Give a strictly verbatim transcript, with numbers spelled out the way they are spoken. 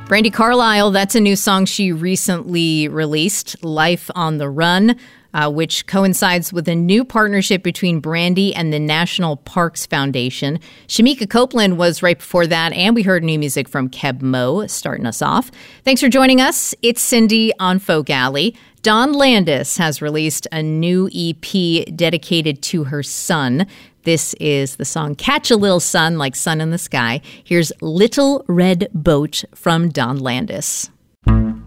Brandi Carlile, that's a new song she recently released, Life on the Run, uh, which coincides with a new partnership between Brandi and the National Parks Foundation. Shamika Copeland was right before that, and we heard new music from Keb Mo starting us off. Thanks for joining us. It's Cindy on Folk Alley. Dawn Landis has released a new E P dedicated to her son. This is the song Catch a Little Sun, like sun in the sky. Here's Little Red Boat from Dawn Landis.